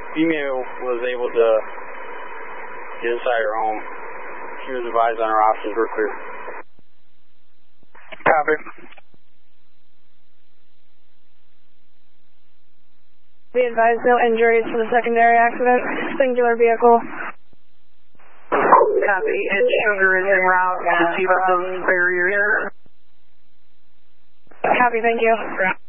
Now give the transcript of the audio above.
Female was able to get inside her home. She was advised on her options were clear. Copy. Be advised, no injuries for the secondary accident. Singular vehicle. Copy. Ed Sugar is en route to see about those barriers. Copy, thank you.